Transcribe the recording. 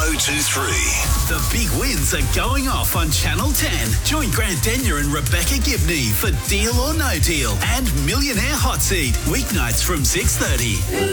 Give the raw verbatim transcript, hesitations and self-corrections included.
oh two three. The big wins are going off on Channel ten. Join Grant Denyer and Rebecca Gibney for Deal or No Deal and Millionaire Hot Seat, weeknights from six thirty.